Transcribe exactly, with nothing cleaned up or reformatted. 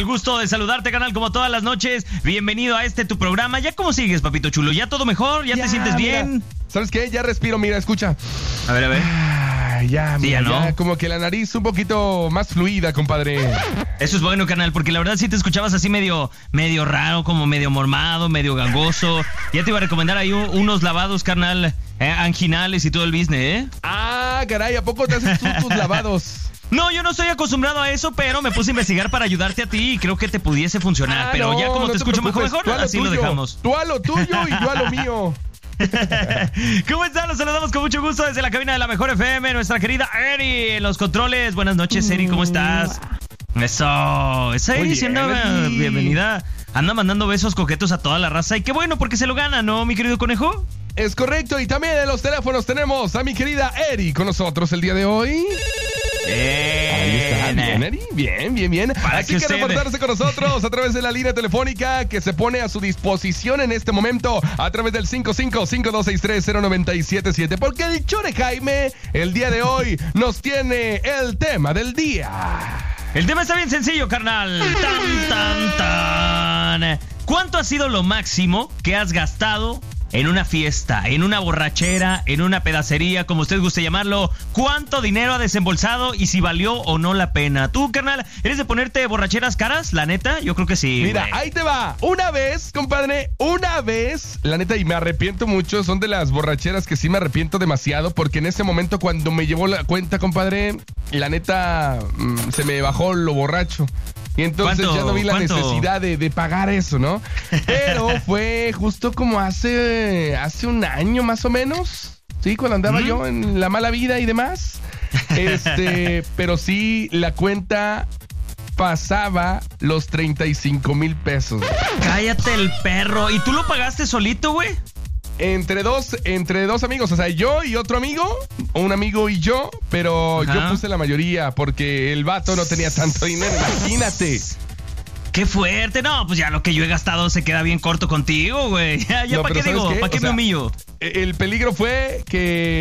el gusto de saludarte, canal, como todas las noches. Bienvenido a este tu programa. ¿Ya cómo sigues, papito chulo? ¿Ya todo mejor? ¿Ya, ya te sientes mira, bien? ¿Sabes qué? Ya respiro, mira, escucha. A ver, a ver. Ah, ya, sí, mira, ya, ¿no? ya, como que la nariz un poquito más fluida, compadre. Eso es bueno, canal, porque la verdad sí te escuchabas así medio, medio raro, como medio mormado, medio gangoso. Ya te iba a recomendar ahí un, unos lavados, carnal, eh, anginales y todo el business, ¿eh? Ah, caray, ¿a poco te haces tú tus lavados? No, yo no estoy acostumbrado a eso, pero me puse a investigar para ayudarte a ti y creo que te pudiese funcionar. Ah, pero no, ya como no te, te escucho mejor, preocupes, mejor, tú a así lo lo tuyo, dejamos. Tú a lo tuyo y yo a lo mío. ¿Cómo están? Los saludamos con mucho gusto desde la cabina de la Mejor F M, nuestra querida Eri en los controles. Buenas noches, Eri, ¿cómo estás? Eso, esa Eri siendo bienvenida. Anda mandando besos coquetos a toda la raza y qué bueno porque se lo gana, ¿no, mi querido conejo? Es correcto, y también en los teléfonos tenemos a mi querida Eri con nosotros el día de hoy. Bien. Ahí está, bien, Eri, bien, bien, bien. Para Así que que, usted... reportarse con nosotros a través de la línea telefónica que se pone a su disposición en este momento a través del cinco cinco cinco dos seis tres cero nueve siete siete, porque el Chore Jaime el día de hoy nos tiene el tema del día. El tema está bien sencillo, carnal. Tan, tan, tan. ¿Cuánto ha sido lo máximo que has gastado en una fiesta, en una borrachera, en una pedacería, como usted guste llamarlo? ¿Cuánto dinero ha desembolsado y si valió o no la pena? ¿Tú, carnal, eres de ponerte borracheras caras? La neta, yo creo que sí. Mira, güey. ahí te va. Una vez, compadre, una vez, la neta, y me arrepiento mucho, son de las borracheras que sí me arrepiento demasiado, porque en ese momento cuando me llevó la cuenta, compadre, la neta, mmm, se me bajó lo borracho. Y entonces ya no vi la ¿cuánto? necesidad de, de pagar eso, ¿no? Pero fue justo como hace, hace un año más o menos, ¿sí? Cuando andaba ¿Mm? yo en la mala vida y demás. Este, pero sí, la cuenta pasaba los treinta y cinco mil pesos. Cállate el perro. ¿Y tú lo pagaste solito, güey? Entre dos, entre dos amigos, o sea, yo y otro amigo, un amigo y yo, pero Ajá. yo puse la mayoría porque el vato no tenía tanto dinero, imagínate. ¡Qué fuerte! No, pues ya lo que yo he gastado se queda bien corto contigo, güey. Ya, ya no, ¿para qué digo? ¿Para qué o me sea, humillo? El peligro fue que